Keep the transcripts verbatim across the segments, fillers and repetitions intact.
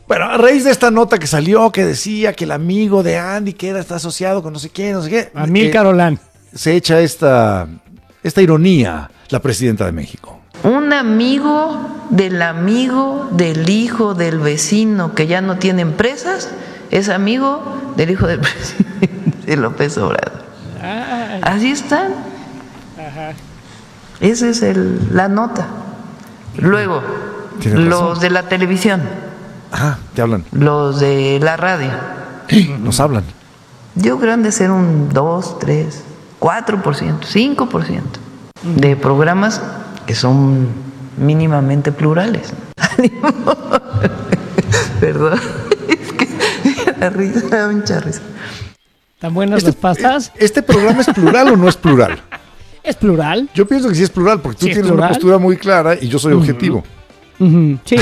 Bueno, a raíz de esta nota que salió, que decía que el amigo de Andy, que era, está asociado con no sé qué, no sé qué. Amílcar eh, Olán. Se echa esta, esta ironía la presidenta de México. Un amigo del amigo del hijo del vecino que ya no tiene empresas es amigo del hijo del presidente López Obrador. Ay. Así están. Ajá. Esa es el, la nota. Luego, los de la televisión. Ajá, te hablan. Los de la radio. Nos hablan. Yo creo que han de ser un dos, tres, cuatro por ciento, cinco por ciento de programas que son mínimamente plurales. Perdón, es que la risa da mucha risa. ¿Tan buenas este, las pastas? ¿Este programa es plural o no es plural? ¿Es plural? Yo pienso que sí es plural, porque tú ¿Sí tienes plural? una postura muy clara y yo soy uh-huh. objetivo. Uh-huh. Sí.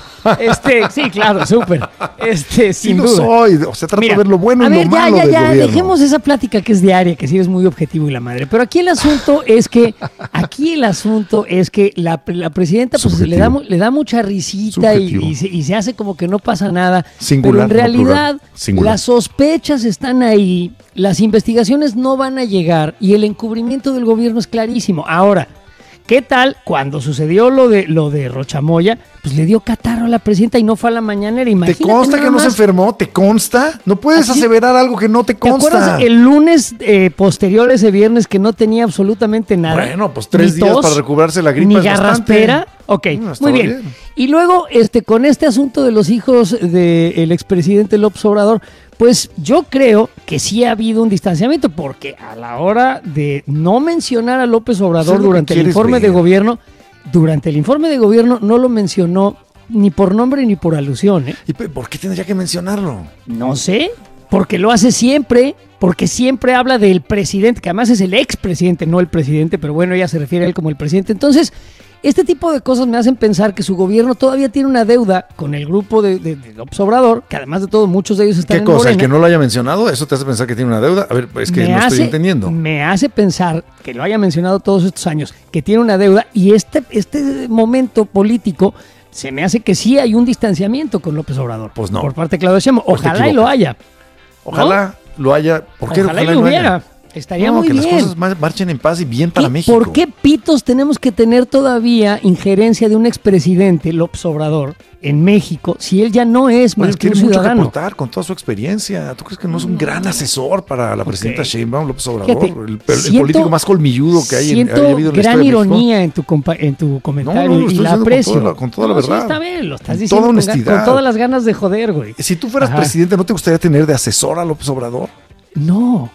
Este, sí, claro, súper. Este, sí sin lo duda. soy, o sea, trato Mira, de ver lo bueno y ver, lo ya, malo ya, del ya, gobierno. Dejemos esa plática que es diaria, que sí es muy objetivo y la madre. Pero aquí el asunto es que, aquí el asunto es que la, la presidenta pues le da, le da mucha risita y, y, se, y se hace como que no pasa nada. Singular, pero en realidad, no las sospechas están ahí, las investigaciones no van a llegar y el encubrimiento del gobierno es clarísimo. Ahora, ¿qué tal cuando sucedió lo de lo de Rochamoya? Pues le dio catarro a la presidenta y no fue a la mañanera. Imagínate. ¿Te consta que no se enfermó? ¿Te consta? No puedes ¿Así? aseverar algo que no te consta. ¿Te acuerdas el lunes eh, posterior a ese viernes que no tenía absolutamente nada? Bueno, pues tres ni días tos, para recuperarse la gripa ni es garraspera. Ok, no, muy bien. bien. Y luego, este, con este asunto de los hijos del expresidente López Obrador, pues yo creo que sí ha habido un distanciamiento, porque a la hora de no mencionar a López Obrador durante el informe ver? de gobierno, durante el informe de gobierno no lo mencionó ni por nombre ni por alusión. ¿eh? ¿Y por qué tendría que mencionarlo? No sé, porque lo hace siempre, porque siempre habla del presidente, que además es el expresidente, no el presidente, pero bueno, ella se refiere a él como el presidente. Entonces, este tipo de cosas me hacen pensar que su gobierno todavía tiene una deuda con el grupo de, de, de López Obrador, que además de todo, muchos de ellos están en ¿Qué cosa? Morena. ¿El que no lo haya mencionado? ¿Eso te hace pensar que tiene una deuda? A ver, es que me no hace, estoy entendiendo. Me hace pensar que lo haya mencionado todos estos años, que tiene una deuda, y este, este momento político se me hace que sí hay un distanciamiento con López Obrador. Pues no. Por parte de Claudia Sheinbaum. Ojalá y lo haya. Ojalá ¿no? lo haya. ¿Por qué ojalá, ojalá y lo hubiera? Haya? Estaría no, muy que bien. las cosas marchen en paz y bien para México. ¿Por qué pitos tenemos que tener todavía injerencia de un expresidente, López Obrador, en México, si él ya no es más Oye, que un tiene ciudadano? mucho que aportar con toda su experiencia. ¿Tú crees que no es un gran asesor para la presidenta okay. Sheinbaum, López Obrador? Fíjate, el, el, siento, el político más colmilludo que hay en, haya habido en gran la ironía en tu, compa- en tu comentario no, no, y la aprecio. Con toda la, con toda la no, verdad. Sí, está bien, lo estás con diciendo toda con, honestidad. con todas las ganas de joder, güey. Si tú fueras Ajá. presidente, ¿no te gustaría tener de asesor a López Obrador? No.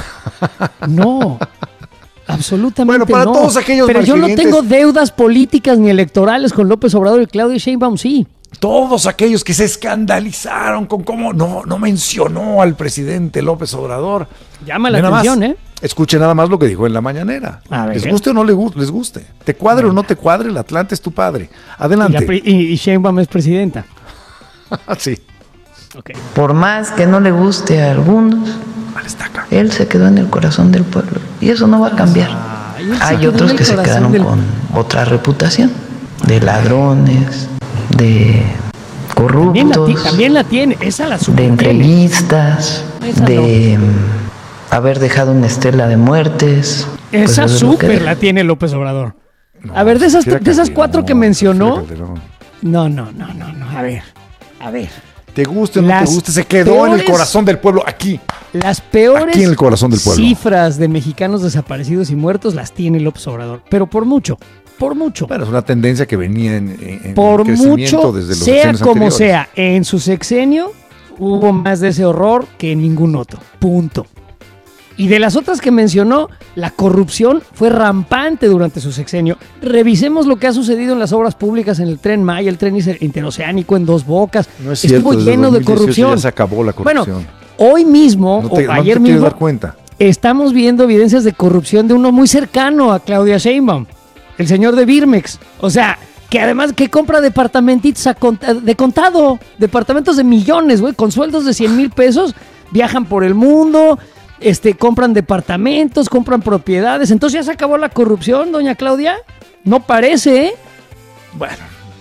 No. Absolutamente bueno, para no. todos aquellos Pero yo no marginentes... tengo deudas políticas ni electorales con López Obrador y Claudia Sheinbaum, sí. Todos aquellos que se escandalizaron con cómo no, no mencionó al presidente López Obrador. Llama la atención, más, ¿eh? Escuche nada más lo que dijo en la mañanera. A ver, les guste o no les guste. Te cuadre Venga. o no te cuadre, el Atlante es tu padre. Adelante. Y, la, y, y Sheinbaum es presidenta. Sí. Okay. Por más que no le guste a algunos, él se quedó en el corazón del pueblo. Y eso no va a cambiar. Ah, Hay otros que se quedaron del... con otra reputación. De ladrones, de corruptos. También la, t- también la tiene, esa la De entrevistas, de no. haber dejado una estela de muertes. Esa pues súper la tiene López Obrador. No, a ver, de esas, de esas cuatro que mencionó. No, no, no, no, no. A ver, a ver. Te guste o no te guste, se quedó peores, en el corazón del pueblo, aquí. Las peores aquí en el corazón del pueblo. Cifras de mexicanos desaparecidos y muertos las tiene López Obrador, pero por mucho, por mucho. Bueno, es una tendencia que venía en, en por crecimiento mucho, desde los sea como anteriores. sea, en su sexenio hubo más de ese horror que en ningún otro, punto. Y de las otras que mencionó, la corrupción fue rampante durante su sexenio. Revisemos lo que ha sucedido en las obras públicas, en el Tren Maya, el tren interoceánico en Dos Bocas. No es cierto, estuvo lleno de corrupción. Ya se acabó la corrupción. Bueno, hoy mismo, no te, o no ayer te mismo, dar cuenta. estamos viendo evidencias de corrupción de uno muy cercano a Claudia Sheinbaum, el señor de Birmex. O sea, que además que compra departamentitos a cont- de contado, departamentos de millones, güey, con sueldos de cien mil pesos, viajan por el mundo... Este, compran departamentos, compran propiedades. Entonces ya se acabó la corrupción, doña Claudia. No parece, ¿eh? Bueno,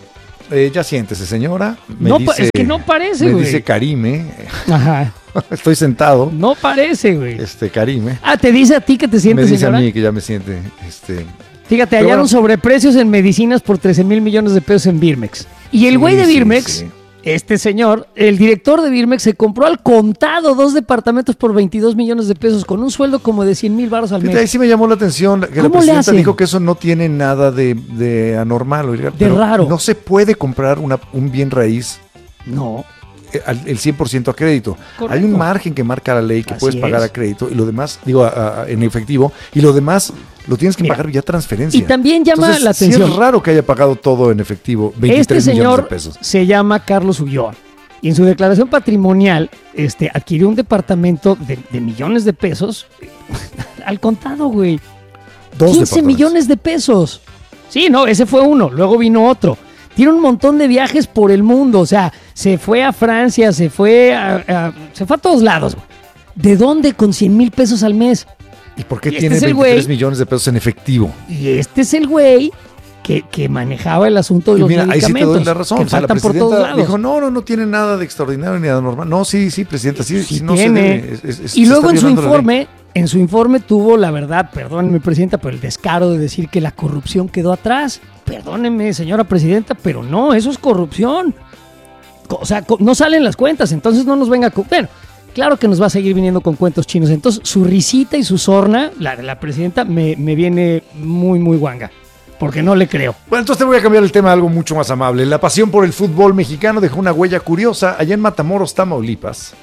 Eh, ya siéntese, señora. Me no, dice, es que no parece, me güey. Me dice Karime. Ajá. Estoy sentado. No parece, güey. Este, Karime. Ah, ¿te dice a ti que te sientes, Me dice señora? a mí que ya me siente, este... Fíjate, Pero hallaron bueno. sobreprecios en medicinas por trece mil millones de pesos en Birmex. Y el Sí, güey de sí, Birmex, sí. este señor, el director de Birmex, se compró al contado dos departamentos por veintidós millones de pesos con un sueldo como de cien mil baros al Fíjate, ahí mes. sí me llamó la atención que la ¿Cómo le presidenta hacen? dijo que eso no tiene nada de, de anormal. Oiga, pero raro. No se puede comprar una, un bien raíz No. eh, al- el cien por ciento a crédito. Correcto. Hay un margen que marca la ley que Así puedes pagar es. a crédito y lo demás, digo, a- a- en efectivo, y lo demás lo tienes que Mira, pagar vía transferencia. y también llama Entonces, la sí atención. es raro que haya pagado todo en efectivo, Este veintitrés millones señor de pesos. se llama Carlos Ulloa. Y en su declaración patrimonial este, adquirió un departamento de, de millones de pesos al contado, güey. Dos quince departamentos. millones de pesos. Sí, no, ese fue uno, luego vino otro. Tiene un montón de viajes por el mundo, o sea, se fue a Francia, se fue a, a- se fue a todos lados. Güey. ¿De dónde con cien mil pesos al mes? ¿Y por qué y este tiene es el veintitrés güey- millones de pesos en efectivo? Y este es el güey que, que manejaba el asunto de Y los mira, ahí sí te medicamentos. doy la razón. Que O sea, la faltan por todos presidenta lados. dijo, no, no, no tiene nada de extraordinario ni de anormal. No, sí, sí, presidenta, sí, Sí sí, no tiene. se debe. Es- es- es- Y se luego está en su violando la ley. informe, en su informe tuvo la verdad, perdóneme presidenta, pero el descaro de decir que la corrupción quedó atrás. Perdóneme, señora presidenta, pero no, eso es corrupción. Co- O sea, co- no salen las cuentas, entonces no nos venga a... co- Bueno, claro que nos va a seguir viniendo con cuentos chinos. Entonces su risita y su sorna, la de la presidenta, me, me viene muy, muy guanga. Porque no le creo. Bueno, entonces te voy a cambiar el tema a algo mucho más amable. La pasión por el fútbol mexicano dejó una huella curiosa allá en Matamoros, Tamaulipas.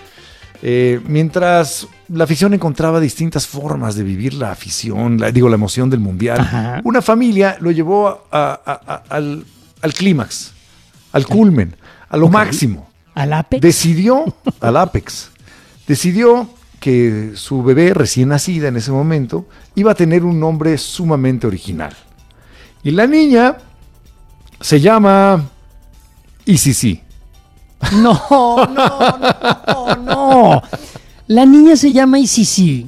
Eh, mientras la afición encontraba distintas formas de vivir la afición, la- digo, la emoción del mundial, Ajá. una familia lo llevó a- a- a- a- al, al clímax, al culmen, a lo Ok. máximo. ¿Al Apex? Decidió, al Apex, decidió que su bebé recién nacida en ese momento iba a tener un nombre sumamente original. Y la niña se llama I C C. No, no, no, no. La niña se llama Isisi.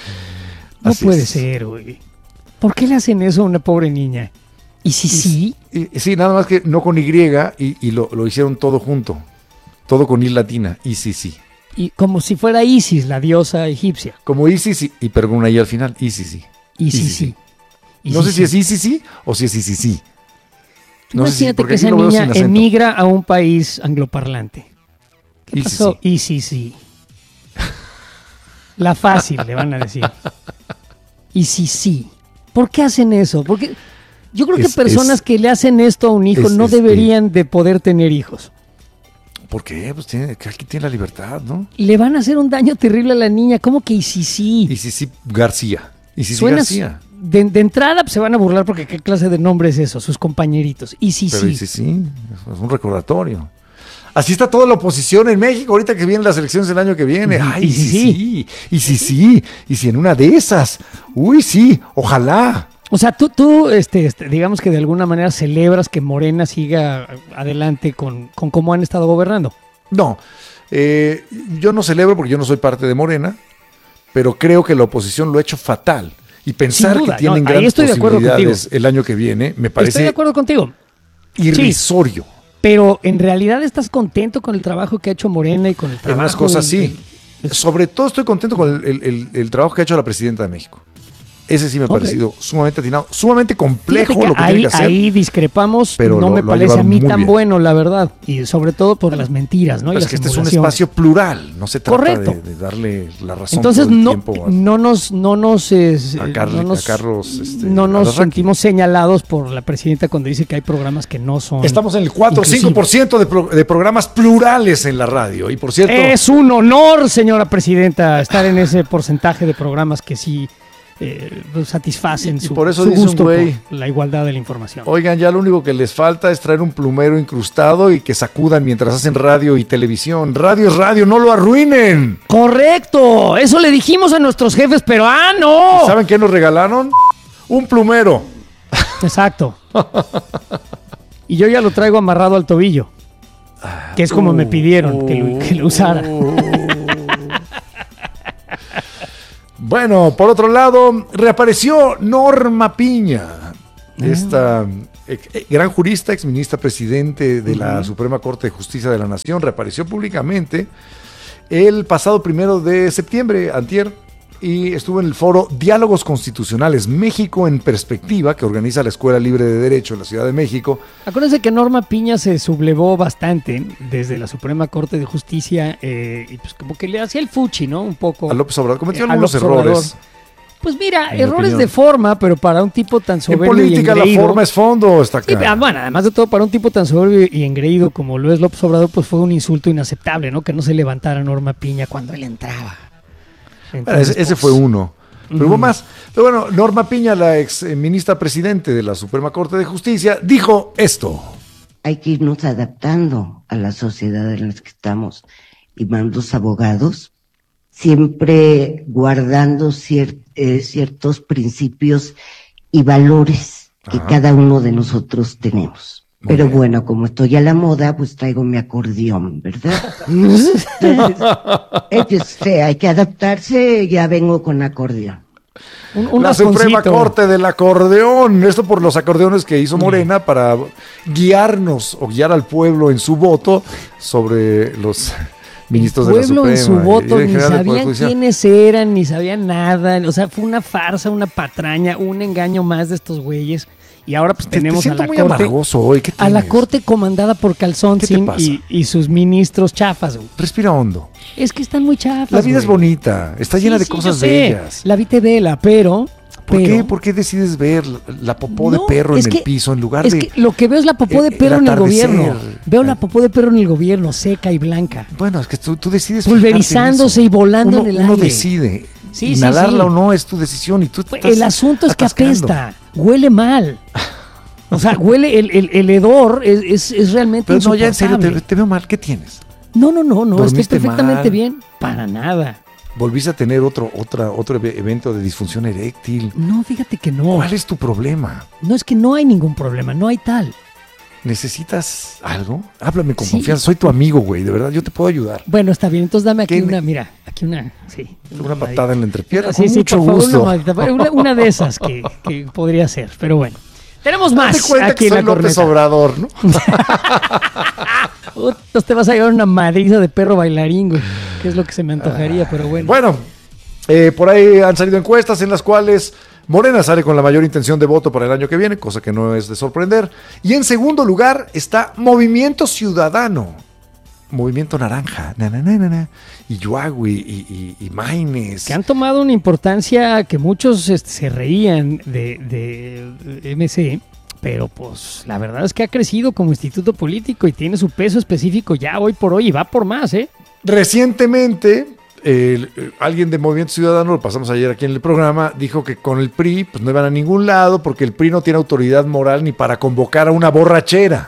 No Así puede es. ser, güey. ¿Por qué le hacen eso a una pobre niña? ¿Isisi? Y- Sí, nada más que no con Y y, y lo, lo hicieron todo junto. Todo con I latina, I C C. Y como si fuera Isis, la diosa egipcia. Como I C C, y pero con una I al final, I C C. Isisi. No sé si es I C C o si es I C C. No sé si- Imagínate porque que aquí esa lo veo niña sin acento. emigra a un país angloparlante. ¿Qué Isisi. pasó? Isisi. La fácil, le van a decir. Isisi. ¿Por qué hacen eso? Porque yo creo que Es- personas es- que le hacen esto a un hijo es, no este- deberían de poder tener hijos. ¿Por qué? Pues tiene, que aquí tiene la libertad, ¿no? Le van a hacer un daño terrible a la niña. ¿Cómo que Isisi? I C C García. I C C Suena García. de, de entrada pues, se van a burlar porque qué clase de nombre es eso, sus compañeritos. Isisi. Pero I C C es un recordatorio. Así está toda la oposición en México ahorita que vienen las elecciones del año que viene. Ujú. Ay, Y sí, sí, sí. Y sí, sí. Y si en una de esas. Uy, sí. Ojalá. O sea, tú, tú este, este, digamos que de alguna manera celebras que Morena siga adelante con, con cómo han estado gobernando. No. eh, yo no celebro porque yo no soy parte de Morena, pero creo que la oposición lo ha hecho fatal. Y pensar Sin duda, que tienen no, ahí grandes estoy de acuerdo posibilidades el año que viene me Estoy de parece acuerdo contigo, irrisorio. pero en realidad estás contento con el trabajo que ha hecho Morena y con el En trabajo... unas cosas del- sí. Sobre todo estoy contento con el, el- el- el trabajo que ha hecho la presidenta de México. Ese sí me ha Ok. parecido sumamente atinado, sumamente complejo Fíjate que lo que ahí, tiene que hacer. ahí discrepamos, pero no lo- me lo ha parece a llevado mí muy tan bien. bueno, la verdad. Y sobre todo por las mentiras, ¿no? Y Pero es las que este es un simulaciones. espacio plural, no se trata Correcto. de, de darle la razón Entonces todo el no, tiempo a, no nos, no nos, eh, a Carly- no nos, a Carlos, este, no nos Alarraqui. sentimos señalados por la presidenta cuando dice que hay programas que no son. Estamos en el cuatro o cinco por ciento de, pro- de programas plurales en la radio. Y por cierto, Es un honor, señora presidenta, estar en ese porcentaje de programas que sí eh, satisfacen Y- y su, por eso su dice un gusto güey, por la igualdad de la información. oigan, ya lo único que les falta es traer un plumero incrustado y que sacudan mientras hacen radio y televisión. Radio es radio, no lo arruinen. Correcto, eso le dijimos a nuestros jefes, pero ¡ah, no! ¿Saben qué nos regalaron? Un plumero. Exacto. Y yo ya lo traigo amarrado al tobillo, que es como me pidieron que lo, que lo usara. Bueno, por otro lado, reapareció Norma Piña, esta eh, eh, gran jurista, exministra presidente de uh-huh. la Suprema Corte de Justicia de la Nación, reapareció públicamente el pasado primero de septiembre, antier, y estuvo en el foro Diálogos Constitucionales México en Perspectiva, que organiza la Escuela Libre de Derecho en la Ciudad de México. Acuérdense que Norma Piña se sublevó bastante desde la Suprema Corte de Justicia, eh, y pues como que le hacía el fuchi, ¿no? Un poco. A López Obrador, cometió eh, algunos errores. Obrador. Pues mira, errores de forma, pero para un tipo tan soberbio en política y engreído, la forma es fondo, está acá. Sí, bueno, además de todo, para un tipo tan soberbio y engreído como lo es López Obrador, pues fue un insulto inaceptable, ¿no? Que no se levantara Norma Piña cuando él entraba. Entonces, ese, ese pues, fue uno. Pero uh-huh. hubo más. Pero bueno, Norma Piña, la ex ministra presidente de la Suprema Corte de Justicia, dijo esto. Hay que irnos adaptando a la sociedad en la que estamos. Y más los abogados, siempre guardando cier- eh, ciertos principios y valores que Ajá. cada uno de nosotros tenemos. Muy Pero bien. Bueno, como estoy a la moda, pues traigo mi acordeón, ¿verdad? Entonces, este, hay que adaptarse, ya vengo con acordeón. Un, un la Suprema Corte del acordeón, esto por los acordeones que hizo Morena mm. para guiarnos o guiar al pueblo en su voto sobre los ministros de la Suprema. El pueblo en su voto ni sabían quiénes eran, ni sabían nada, o sea, fue una farsa, una patraña, un engaño más de estos güeyes. Y ahora pues tenemos te, te a la muy corte hoy. ¿Qué a la corte comandada por Calzoncin y, y sus ministros chafas. Güey. Respira hondo. Es que están muy chafas. La vida güey. es bonita, está llena sí, de sí, cosas bellas. La vi te vela, pero ¿Por pero, qué? ¿Por qué decides ver la popó no, de perro en que, el piso en lugar es de? Es que lo que veo es la popó de perro en el gobierno. Veo la popó de perro en el gobierno, seca y blanca. Bueno, es que tú, tú decides pulverizándose y volando uno, en el uno aire. Uno decide. Sí, Inhalarla sí, sí. o no es tu decisión y tú estás El asunto es atascando. que apesta, huele mal. O sea, huele, el, el, el hedor es, es, es realmente Pero no, ya en serio, te, te veo mal, ¿qué tienes? No, no, no, no, estoy perfectamente mal? bien, para nada. ¿Volviste a tener otro, otra, otro evento de disfunción eréctil? No, fíjate que no. ¿Cuál es tu problema? No, es que no hay ningún problema, no hay tal. ¿Necesitas algo? Háblame con sí. confianza, soy tu amigo, güey, de verdad, yo te puedo ayudar. Bueno, está bien, entonces dame aquí una, mira, aquí una, sí. Una patada ahí en la entrepierna, sí, con sí, mucho por favor, gusto. Una, una, una de esas que, que podría ser, pero bueno. Tenemos más. Date cuenta aquí que soy en la López corneta. Obrador, ¿no? Entonces te vas a llevar una madriza de perro bailarín, güey, que es lo que se me antojaría, pero bueno. Bueno, eh, por ahí han salido encuestas en las cuales Morena sale con la mayor intención de voto para el año que viene, cosa que no es de sorprender. Y en segundo lugar está Movimiento Ciudadano, Movimiento Naranja, na, na, na, na, na, y Yuagui y, y, y Maines. Que han tomado una importancia que muchos este, se reían de, de M C, pero pues la verdad es que ha crecido como instituto político y tiene su peso específico ya hoy por hoy y va por más, ¿eh? Recientemente, eh, alguien de Movimiento Ciudadano, lo pasamos ayer aquí en el programa, dijo que con el P R I pues no iban a ningún lado porque el P R I no tiene autoridad moral ni para convocar a una borrachera.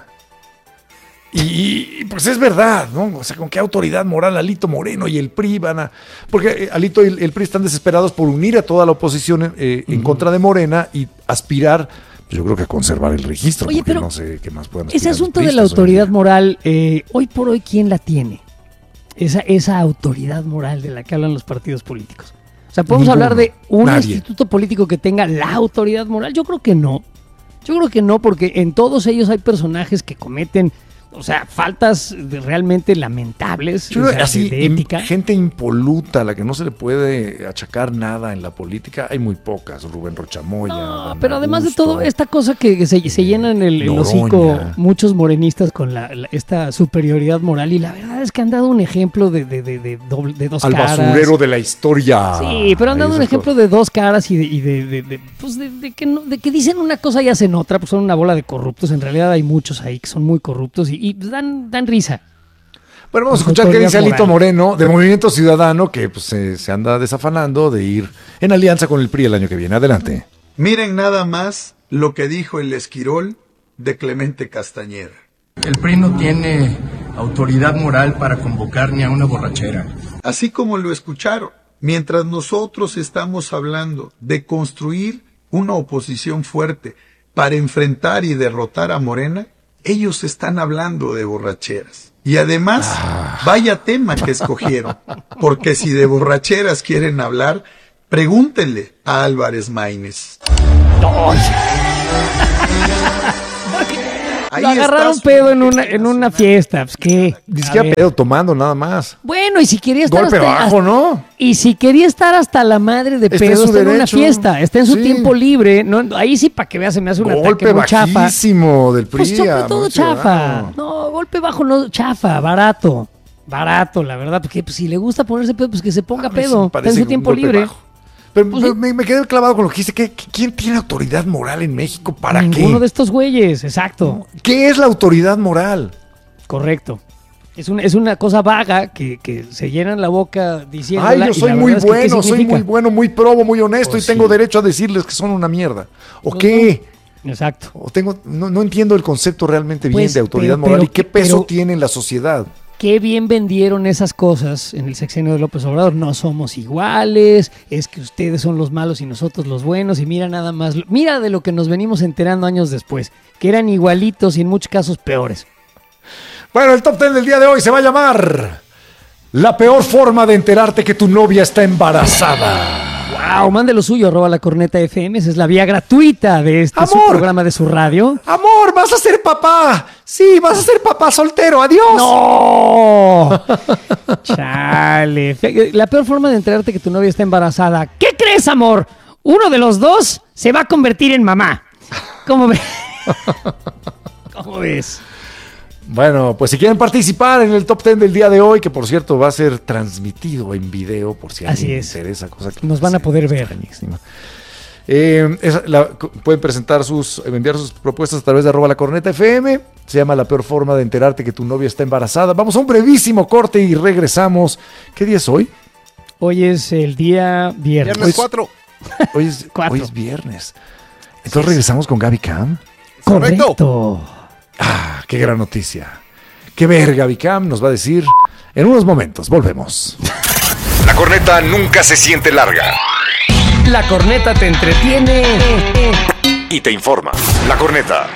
Y, y pues es verdad, ¿no? O sea, ¿con qué autoridad moral Alito Moreno y el P R I van a...? Porque Alito y el, el P R I están desesperados por unir a toda la oposición eh, en uh-huh. contra de Morena y aspirar, pues yo creo que a conservar el registro. Oye, porque pero no sé qué más puedan ese asunto de la autoridad moral, eh, hoy por hoy, ¿quién la tiene? Esa, esa autoridad moral de la que hablan los partidos políticos. O sea, ¿podemos Ninguno, hablar de un nadie. instituto político que tenga la autoridad moral? Yo creo que no. Yo creo que no, porque en todos ellos hay personajes que cometen... O sea, faltas de realmente lamentables, Yo, o sea, así, de ética. Gente impoluta, a la que no se le puede achacar nada en la política, hay muy pocas. Rubén Rochamoya. No, Don pero además Augusto, de todo, esta cosa que se, se llenan el, el hocico muchos morenistas con la, la, esta superioridad moral, y la verdad es que han dado un ejemplo de, de, de, de, doble, de dos Al caras. Al basurero de la historia. Sí, pero han dado un ejemplo cosas. de dos caras y de, y de, de, de, pues de, de, que no, de que dicen una cosa y hacen otra, pues son una bola de corruptos. En realidad hay muchos ahí que son muy corruptos y, y dan, dan risa. Bueno, vamos a escuchar qué dice Alito Moreno de Movimiento Ciudadano, que pues, se, se anda desafanando de ir en alianza con el P R I el año que viene. Adelante. Miren nada más lo que dijo el Esquirol de Clemente Castañeda. El P R I no tiene autoridad moral para convocar ni a una borrachera. Así como lo escucharon, mientras nosotros estamos hablando de construir una oposición fuerte para enfrentar y derrotar a Morena, ellos están hablando de borracheras. Y además, ah. vaya tema que escogieron, porque si de borracheras quieren hablar, pregúntenle a Álvarez Maínez. Ahí Lo agarraron está su pedo en una, investigación. en una fiesta. Pues, ¿qué? Ni A siquiera ver. pedo, tomando nada más. Bueno, y si quería estar Golpe hasta, bajo, ¿no? Y si quería estar hasta la madre de Está en pedo, su está en una derecho. fiesta, está en su Sí. tiempo libre. No, ahí sí, para que veas, se me hace un Golpe ataque muy chafa. bajísimo del P R I. Pues sobre a todo Mauricio chafa. Ciudadano. No, golpe bajo, no, chafa, barato. Barato, la verdad, porque pues, si le gusta ponerse pedo, pues que se ponga A mí sí pedo. me Está en parece su un tiempo golpe libre. bajo. Pero Pues pero sí. me, me quedé clavado con lo que dice. ¿Qué, ¿Quién tiene autoridad moral en México? ¿Para Ninguno qué? de estos güeyes, exacto. ¿Qué es la autoridad moral? Correcto. Es, un, es una cosa vaga que, que se llenan la boca diciendo. Ay, yo soy muy bueno, soy muy bueno, muy probo, muy honesto Pues y tengo sí. derecho a decirles que son una mierda. ¿O No, qué? Exacto. O tengo, no, no entiendo el concepto realmente bien Pues, de autoridad pero- moral pero- y qué peso pero- tiene en la sociedad. Qué bien vendieron esas cosas en el sexenio de López Obrador. No somos iguales, es que ustedes son los malos y nosotros los buenos. Y mira nada más, mira de lo que nos venimos enterando años después, que eran igualitos y en muchos casos peores. Bueno, el top ten del día de hoy se va a llamar La peor forma de enterarte que tu novia está embarazada. Wow, mande lo suyo, arroba la corneta F M, esa es la vía gratuita de este su Amor. programa de su radio. Amor, vas a ser papá. Sí, vas a ser papá soltero. Adiós. ¡No! Chale. Fe- La peor forma de enterarte que tu novia está embarazada. ¿Qué crees, amor? Uno de los dos se va a convertir en mamá. ¿Cómo ves? ¿Cómo ves? Bueno, pues si quieren participar en el top ten del día de hoy, que por cierto va a ser transmitido en video, por si a Así alguien es. le interesa, cosa que Nos van a sí, poder ver. extrañísima. Eh, esa- la- pueden presentar sus, enviar sus propuestas a través de arroba la corneta F M. Se llama La peor forma de enterarte que tu novia está embarazada. Vamos a un brevísimo corte y regresamos. ¿Qué día es hoy? Hoy es el día viernes. Viernes cuatro. Hoy es, Cuatro. hoy es viernes. Entonces regresamos con Gaby Cam. Correcto. Ah, qué gran noticia. Qué ver, Gaby Cam nos va a decir en unos momentos. Volvemos. La corneta nunca se siente larga La corneta te entretiene. y te informa. La corneta.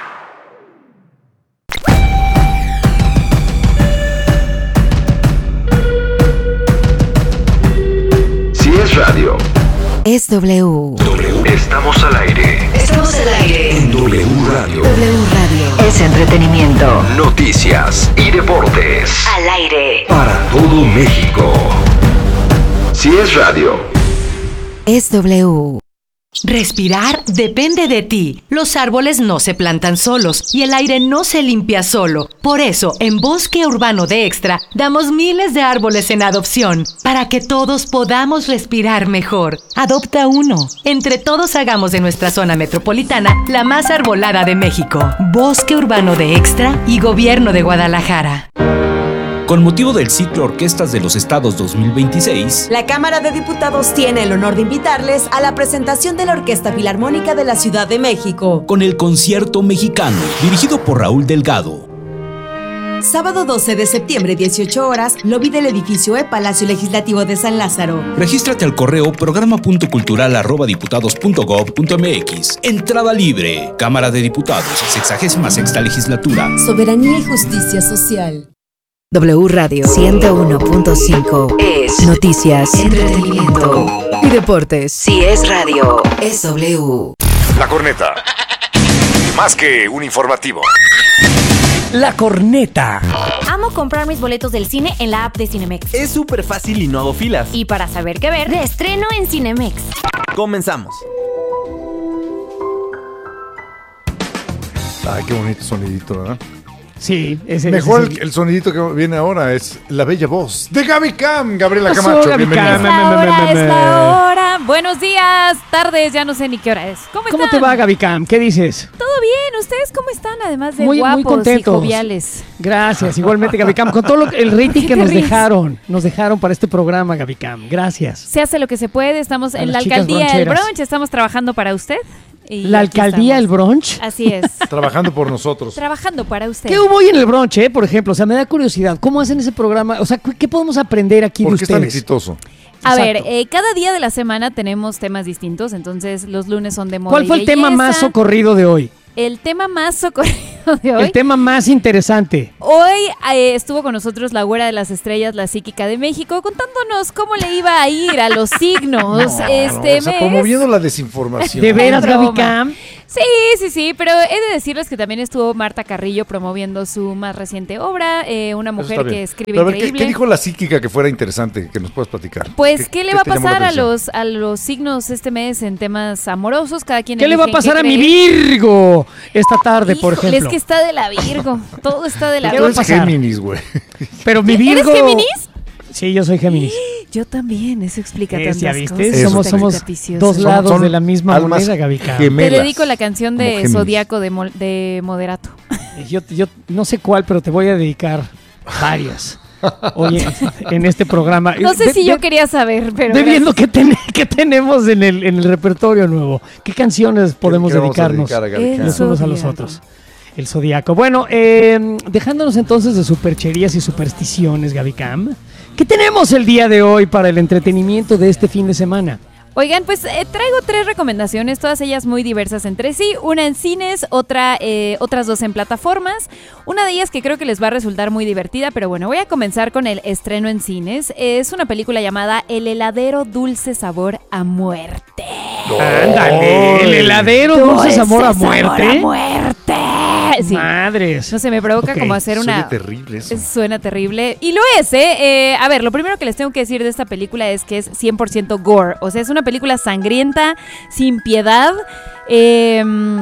Si es radio, Es W. estamos al aire. Estamos al aire. En W Radio. W Radio. Es entretenimiento. Noticias y deportes. Al aire. Para todo México. Si es radio. Es W. Respirar depende de ti. Los árboles no se plantan solos y el aire no se limpia solo. Por eso, en Bosque Urbano de Extra, damos miles de árboles en adopción para que todos podamos respirar mejor. Adopta uno. Entre todos hagamos de nuestra zona metropolitana la más arbolada de México. Bosque Urbano de Extra y Gobierno de Guadalajara. Con motivo del ciclo Orquestas de los Estados dos mil veintiséis, La Cámara de Diputados tiene el honor de invitarles a la presentación de la Orquesta Filarmónica de la Ciudad de México. con el Concierto Mexicano, dirigido por Raúl Delgado. Sábado doce de septiembre, dieciocho horas, lobby del edificio E, Palacio Legislativo de San Lázaro. Regístrate al correo programa punto cultural arroba diputados punto gob punto mx. Entrada libre. Cámara de Diputados, sexagésima sexta legislatura. Soberanía y justicia social. W Radio ciento uno punto cinco es noticias, entretenimiento y deportes. Si es radio, es W. La corneta. Más que un informativo. La corneta. Amo comprar mis boletos del cine en la app de Cinemex. Es súper fácil y no hago filas. Y para saber qué ver, de estreno en Cinemex. Comenzamos. Ay, qué bonito sonidito, ¿verdad? Sí, ese Mejor ese es el, el sonidito que viene ahora es la bella voz de Gaby Cam, Gabriela Pasó, Camacho. Gaby Bienvenida. Cam. Es la hora, es la hora. Buenos días, tardes, ya no sé ni qué hora es. ¿Cómo están? ¿Cómo te va, Gaby Cam? ¿Qué dices? Todo bien, ¿ustedes cómo están? Además de Muy, muy guapos y contentos. joviales. Gracias, igualmente, Gaby Cam. Con todo lo- el rating ¿Qué que te nos ríes? dejaron, nos dejaron para este programa, Gaby Cam. Gracias. Se hace lo que se puede, estamos A en la las chicas alcaldía del broncheras. brunch, estamos trabajando para usted. y La aquí alcaldía, el estamos. brunch. Así es, Trabajando por nosotros. trabajando para usted. ¿Qué hubo hoy en el brunch, eh? Por ejemplo, o sea, me da curiosidad. ¿Cómo hacen ese programa? O sea, ¿qué qué podemos aprender aquí de ¿Por qué es tan ustedes? exitoso? A Exacto. ver, eh, cada día de la semana tenemos temas distintos, entonces los lunes son de moda ¿Cuál y fue el tema belleza. más socorrido de hoy? El tema más socorrido de hoy. El tema más interesante. Hoy eh, estuvo con nosotros la güera de las estrellas, la psíquica de México, contándonos cómo le iba a ir a los signos No, este no, o sea, mes. promoviendo la desinformación. ¿De veras, Es Gaby broma. Cam? Sí, sí, sí, pero he de decirles que también estuvo Marta Carrillo promoviendo su más reciente obra, eh, una mujer que escribe pero a ver, increíble. ¿qué, ¿qué dijo la psíquica que fuera interesante, que nos puedas platicar? Pues, ¿qué, ¿qué le va a pasar a los, los, a los signos este mes en temas amorosos? Cada quien ¿Qué le va a pasar a mi Virgo esta tarde, Híjole, por ejemplo? es que está de la Virgo, todo está de la ¿Qué Virgo. va a pasar? Géminis, güey. Pero mi Virgo... ¿Eres Géminis? Sí, yo soy Géminis. Yo también, eso explica ¿Es, tantas ya viste? cosas. Somos, somos dos lados son, son de la misma moneda, Gavica. Te dedico la canción de Zodíaco de, Mo, de Moderato. Yo, yo no sé cuál, pero te voy a dedicar varias. Oye, en este programa. No sé de, si de, yo quería saber, pero... De viendo qué, ten, qué tenemos en el, en el repertorio nuevo. ¿Qué canciones podemos ¿Qué, qué dedicarnos a los unos a los otros? El Zodíaco. Bueno, eh, dejándonos entonces de supercherías y supersticiones, Gavicam, ¿qué tenemos el día de hoy para el entretenimiento de este fin de semana? Oigan, pues eh, traigo tres recomendaciones, todas ellas muy diversas entre sí. Una en cines, otra, eh, otras dos en plataformas. Una de ellas que creo que les va a resultar muy divertida, pero bueno, voy a comenzar con el estreno en cines. Es una película llamada El heladero dulce sabor a muerte. Oh, ¡ándale! El heladero dulce, dulce sabor a muerte. Sabor a muerte. Sí. Madres. No sé, me provoca okay. como hacer una... Suena terrible eso. Suena terrible. Y lo es, ¿eh? ¿eh? A ver, lo primero que les tengo que decir de esta película es que es cien por ciento gore. O sea, es una película sangrienta, sin piedad, eh,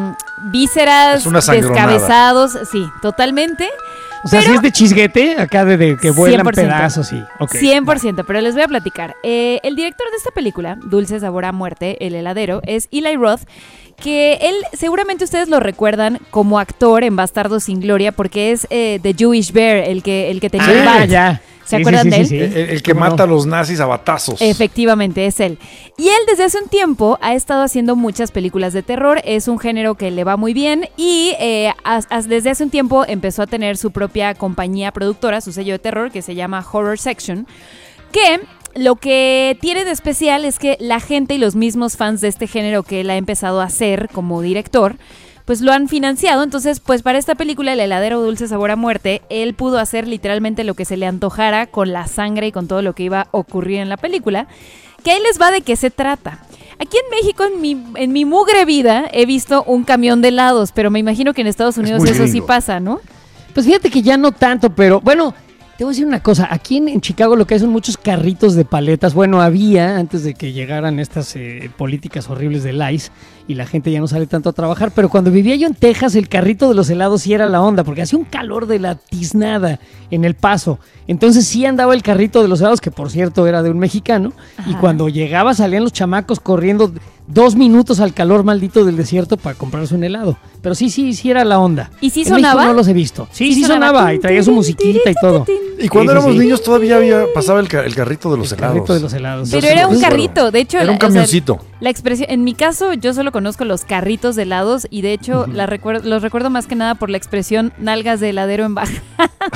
vísceras, descabezados. Sí, totalmente. O sea, si es de chisguete, acá de, de que vuelan cien por ciento pedazos, sí. Okay. cien por ciento, pero les voy a platicar. Eh, el director de esta película, Dulce Sabor a Muerte, El heladero, es Eli Roth, que él, seguramente ustedes lo recuerdan como actor en Bastardos sin Gloria, porque es eh, The Jewish Bear, el que, el que tenía el ah, bat. ya. ¿Se sí, acuerdan sí, sí, de él? Sí, sí. El, el que mata no? a los nazis a batazos. Efectivamente, es él. Y él desde hace un tiempo ha estado haciendo muchas películas de terror. Es un género que le va muy bien y eh, as, as, desde hace un tiempo empezó a tener su propia compañía productora, su sello de terror, que se llama Horror Section, que... Lo que tiene de especial es que la gente y los mismos fans de este género que él ha empezado a hacer como director, pues lo han financiado. Entonces, pues para esta película, El heladero dulce sabor a muerte, él pudo hacer literalmente lo que se le antojara con la sangre y con todo lo que iba a ocurrir en la película. Que ahí les va de qué se trata. Aquí en México, en mi, en mi mugre vida, he visto un camión de helados, pero me imagino que en Estados Unidos eso sí pasa, ¿no? Pues fíjate que ya no tanto, pero bueno... Te voy a decir una cosa, aquí en, en Chicago lo que hay son muchos carritos de paletas. Bueno, había antes de que llegaran estas eh, políticas horribles del I C E y la gente ya no sale tanto a trabajar, pero cuando vivía yo en Texas el carrito de los helados sí era la onda, porque hacía un calor de la tiznada en El Paso. Entonces sí andaba el carrito de los helados, que por cierto era de un mexicano, ajá, y cuando llegaba salían los chamacos corriendo dos minutos al calor maldito del desierto para comprarse un helado. Pero sí, sí, sí era la onda. ¿Y sí en sonaba? México no los he visto. Sí, sí, sí sonaba, sonaba y traía su musiquita y todo. Y cuando sí, éramos sí, sí. niños todavía había, pasaba el, el carrito de los el helados. carrito de los helados. Pero era un carrito, de hecho. Era un camioncito. O sea, la expresión, en mi caso, yo solo conozco los carritos de helados y de hecho uh-huh. la recuerdo, los recuerdo más que nada por la expresión nalgas de heladero en bajada.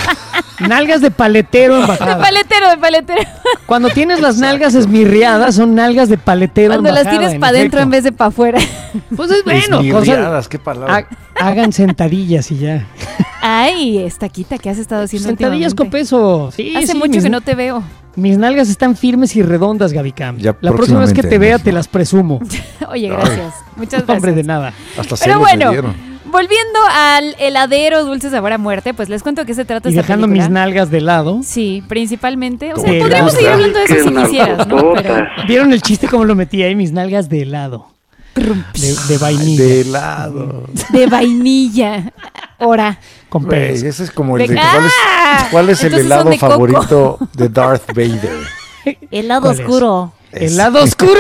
Nalgas de paletero en bajada. De paletero, de paletero. Cuando tienes las nalgas esmirriadas, son nalgas de paletero Cuando en bajada. Cuando las tienes para adentro en vez de para afuera. Pues es bueno. Esmirriadas, qué palabra. Ha, hagan sentadillas y ya. Ay, estaquita, ¿qué has estado haciendo Sentadillas con peso. Sí, Hace sí, mucho mis, que no te veo. Mis nalgas están firmes y redondas, Gavicam. Ya la próxima vez que te vea te las presumo. Oye, gracias. Ay. Muchas gracias. Hombre, de nada. Hasta Pero bueno, volviendo al heladero dulce sabor a muerte, pues les cuento de qué se trata y esta dejando película. mis nalgas de lado. Sí, principalmente. O sea, de podríamos lado. seguir hablando de eso si quisieras, ¿no? Pero... ¿Vieron el chiste cómo lo metí ahí? Mis nalgas de helado. De, de vainilla. De helado. De vainilla. Ahora. Con pez. Ese es como el de... ¡Ah! ¿Cuál es, cuál es el helado de favorito de Darth Vader? Helado oscuro. Es? ¡Helado oscuro!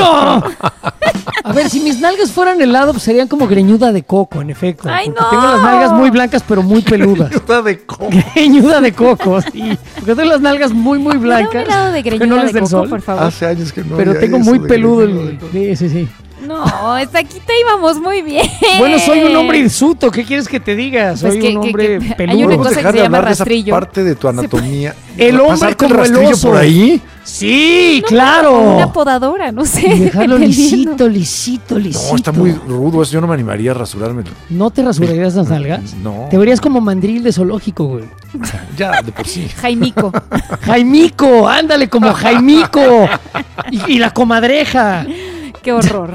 A ver, si mis nalgas fueran helado, pues serían como greñuda de coco, en efecto. ¡Ay, porque no! Tengo las nalgas muy blancas, pero muy peludas. Greñuda de coco. Greñuda de coco, sí. Porque tengo las nalgas muy, muy blancas. Un helado de greñuda no les de den coco, sol. por favor. Hace años que no. Pero tengo muy peludo el... Sí, sí, sí. No, hasta aquí te íbamos muy bien. Bueno, soy un hombre hirsuto. ¿Qué quieres que te diga? Soy pues que, un hombre que, que, peludo. Hay una cosa que dejar se de llama hablar rastrillo. De esa parte de tu anatomía. El hombre como el, el oso. por ahí? Sí, no, claro. Una podadora, no sé. Y dejarlo lisito, lisito, lisito. No, está muy rudo eso. Yo no me animaría a rasurármelo. ¿No te rasurarías las nalgas? No. Te verías como mandril de zoológico, güey. Ya, de por sí. Jaimico. Jaimico, ándale, como Jaimico. Y, y la comadreja. Qué horror.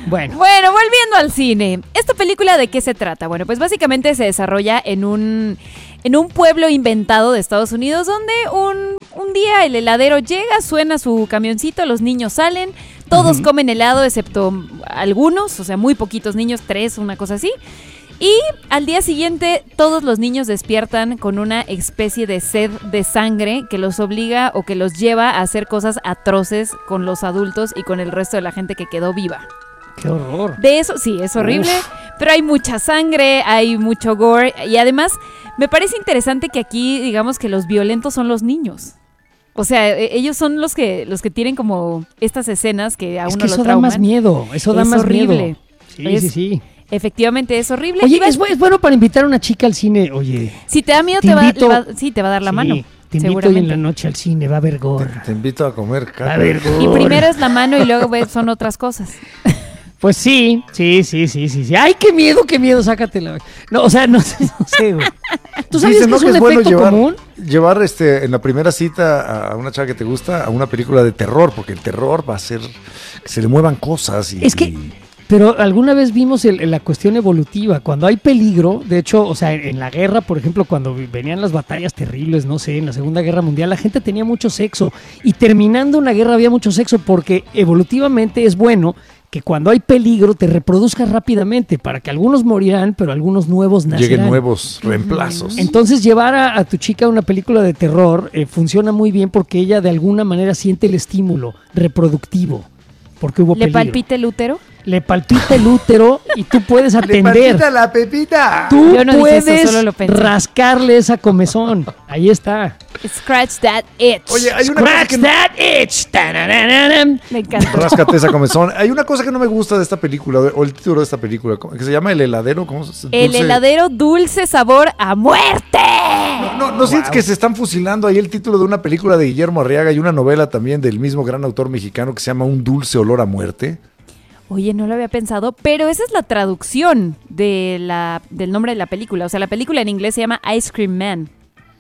Bueno. Bueno, volviendo al cine. ¿Esta película de qué se trata? Bueno, pues básicamente se desarrolla en un, en un pueblo inventado de Estados Unidos donde un, un día el heladero llega, suena su camioncito, los niños salen, todos uh-huh. comen helado excepto algunos, o sea, muy poquitos niños, tres, una cosa así. Y al día siguiente todos los niños despiertan con una especie de sed de sangre que los obliga o que los lleva a hacer cosas atroces con los adultos y con el resto de la gente que quedó viva. ¡Qué horror! De eso, sí, es horrible, Uf. pero hay mucha sangre, hay mucho gore y además me parece interesante que aquí digamos que los violentos son los niños. O sea, ellos son los que los que tienen como estas escenas que a es uno que lo eso trauman. da más miedo, eso da es más horrible. miedo. Sí, es, sí, sí. Efectivamente, es horrible. Oye, es, es bueno para invitar a una chica al cine, oye. Si te da miedo, te, te invito, va, va, sí, te va a dar la sí, mano. Te invito hoy en la noche al cine, va a haber gore. Te, te invito a comer caca. Va a haber gore. Y primero es la mano y luego son otras cosas. Pues sí, sí, sí, sí, sí, sí. Ay, qué miedo, qué miedo, sácatela. No, o sea, no sé, no sé, güey. ¿Tú sabes Dicen, que ¿no? es un que es bueno efecto llevar, común? Llevar este, en la primera cita a una chava que te gusta a una película de terror, porque el terror va a hacer que se le muevan cosas. Y, es que... Y... Pero alguna vez vimos el, la cuestión evolutiva, cuando hay peligro, de hecho, o sea, en, en la guerra, por ejemplo, cuando venían las batallas terribles, no sé, en la Segunda Guerra Mundial, la gente tenía mucho sexo y terminando una guerra había mucho sexo porque evolutivamente es bueno que cuando hay peligro te reproduzcas rápidamente para que algunos morirán, pero algunos nuevos nacerán. Lleguen nuevos reemplazos. Entonces llevar a, a tu chica a una película de terror eh, funciona muy bien porque ella de alguna manera siente el estímulo reproductivo. Porque hubo ¿Le peligro. palpita el útero? Le palpita el útero y tú puedes atender. ¡Le palpita la pepita! Tú Yo no puedes dije eso, solo lo pensé. rascarle esa comezón. Ahí está. Scratch that itch. Oye, hay una Scratch cosa que that no... itch. Ta-na-na-na-na. Me encanta. Ráscate esa comezón. Hay una cosa que no me gusta de esta película, o el título de esta película, que se llama El heladero. ¿Cómo se El dulce? heladero dulce sabor a muerte. No, no, ¿no wow. sientes que se están fusilando ahí el título de una película de Guillermo Arriaga y una novela también del mismo gran autor mexicano que se llama Un dulce olor a muerte? Oye, no lo había pensado, pero esa es la traducción de la, del nombre de la película. O sea, la película en inglés se llama Ice Cream Man.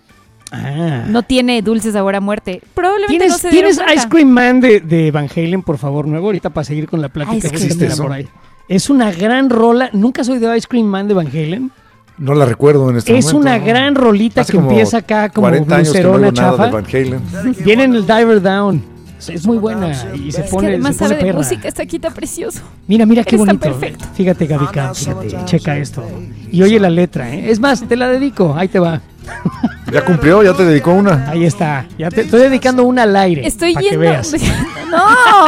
Ah. No tiene dulce sabor a muerte. Probablemente ¿Tienes, no se ¿tienes dieron cuenta. Ice Cream Man de, de Van Halen, por favor, nuevo? Ahorita para seguir con la plática. Ice Que Cream está por ahí. Es una gran rola. ¿Nunca has oído Ice Cream Man de Van Halen? No la recuerdo en este es momento. Es una ¿no? gran rolita Hace que empieza acá como cuarenta años que no blucerona oigo nada chafa. de Van Halen. Viene en el Diver Down. Es muy buena y se Es pone, que además se pone sabe de perra. música, está aquí tan precioso. Mira, mira qué Eres tan bonito. perfecto. Fíjate, Gaby Camp, fíjate, checa esto. Y oye la letra, ¿eh? Es más, te la dedico, ahí te va. Ya cumplió, ya te dedicó una. Ahí está, ya te estoy dedicando una al aire. Estoy para que yendo. veas. No.